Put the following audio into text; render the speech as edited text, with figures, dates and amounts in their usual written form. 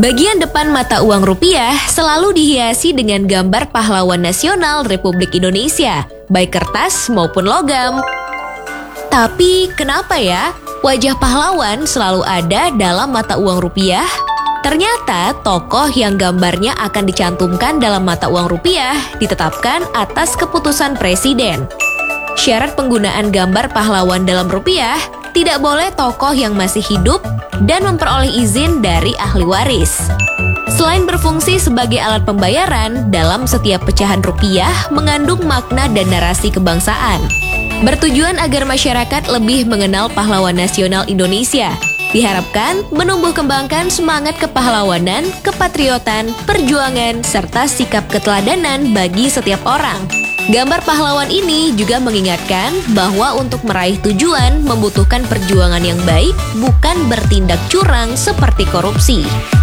Bagian depan mata uang rupiah selalu dihiasi dengan gambar pahlawan nasional Republik Indonesia, baik kertas maupun logam. Tapi kenapa ya wajah pahlawan selalu ada dalam mata uang rupiah? Ternyata tokoh yang gambarnya akan dicantumkan dalam mata uang rupiah ditetapkan atas keputusan presiden. Syarat penggunaan gambar pahlawan dalam rupiah, tidak boleh tokoh yang masih hidup dan memperoleh izin dari ahli waris. Selain berfungsi sebagai alat pembayaran, dalam setiap pecahan rupiah mengandung makna dan narasi kebangsaan. Bertujuan agar masyarakat lebih mengenal pahlawan nasional Indonesia. Diharapkan menumbuh kembangkan semangat kepahlawanan, kepatriotan, perjuangan, serta sikap keteladanan bagi setiap orang. Gambar pahlawan ini juga mengingatkan bahwa untuk meraih tujuan membutuhkan perjuangan yang baik, bukan bertindak curang seperti korupsi.